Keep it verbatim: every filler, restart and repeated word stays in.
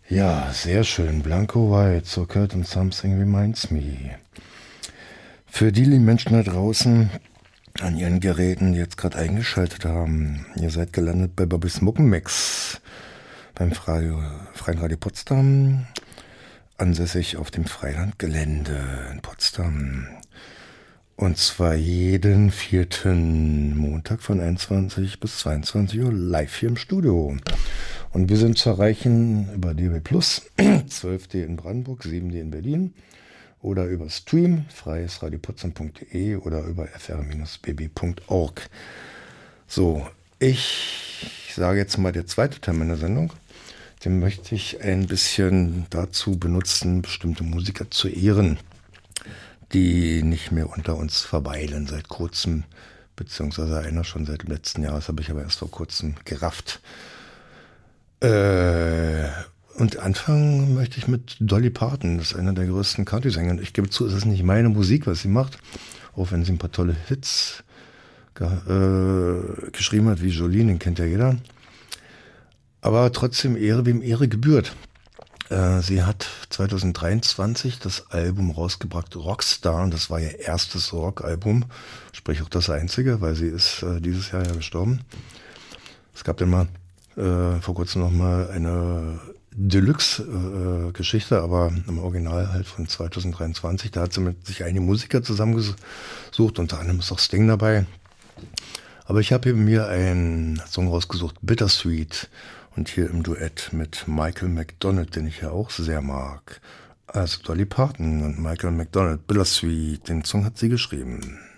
Ja, sehr schön. Blanco White, So Cold and Something Reminds Me. Für die lieben Menschen da draußen an ihren Geräten, die jetzt gerade eingeschaltet haben, ihr seid gelandet bei Bobby's Muckenmix beim Freie, Freien Radio Potsdam, ansässig auf dem Freilandgelände in Potsdam. Und zwar jeden vierten Montag von einundzwanzig bis zweiundzwanzig Uhr live hier im Studio. Und wir sind zu erreichen über D B Plus, zwölf D in Brandenburg, sieben D in Berlin oder über Stream, freies radio potsdam punkt de oder über f r b b punkt org. So, ich sage jetzt mal der zweite Teil meiner Sendung. Den möchte ich ein bisschen dazu benutzen, bestimmte Musiker zu ehren, die nicht mehr unter uns verweilen seit kurzem, beziehungsweise einer schon seit dem letzten Jahr, das habe ich aber erst vor kurzem gerafft. Äh, und anfangen möchte ich mit Dolly Parton, das ist einer der größten Country-Sänger. Ich gebe zu, es ist nicht meine Musik, was sie macht, auch wenn sie ein paar tolle Hits ge- äh, geschrieben hat, wie Jolene, den kennt ja jeder. Aber trotzdem Ehre, wem Ehre gebührt. Äh, sie hat zwanzig dreiundzwanzig das Album rausgebracht, Rockstar, und das war ihr erstes Rock-Album, sprich auch das einzige, weil sie ist äh, dieses Jahr ja gestorben. Es gab dann mal äh, vor kurzem noch mal eine Deluxe-Geschichte, äh, aber im Original halt von zwanzig dreiundzwanzig, da hat sie mit sich einige Musiker zusammengesucht, unter anderem ist auch Sting dabei. Aber ich habe mir einen Song rausgesucht, Bittersweet, und hier im Duett mit Michael McDonald, den ich ja auch sehr mag. Also Dolly Parton und Michael McDonald, Bittersweet, den Song hat sie geschrieben.